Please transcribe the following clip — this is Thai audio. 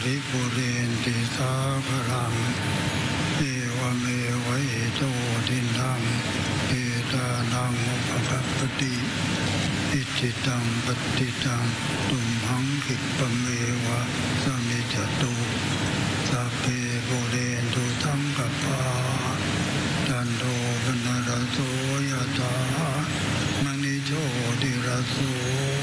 ริปุเรนติสาครังเอวเมวะอิโตทินังเอตานังอุปกัปปติอิจิตังปฏิตังตุมหังคิปะเมวะสมิจจตุสัพเพปุเรนตุสังกปาจันโทปนรสโสยถามณิโชติรสโส